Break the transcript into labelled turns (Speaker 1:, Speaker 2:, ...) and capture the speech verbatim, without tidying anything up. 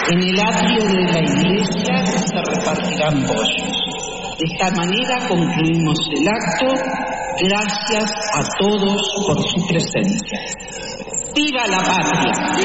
Speaker 1: En el atrio de la iglesia se repartirán bollos. De esta manera concluimos el acto. Gracias a todos por su presencia. ¡Viva la patria!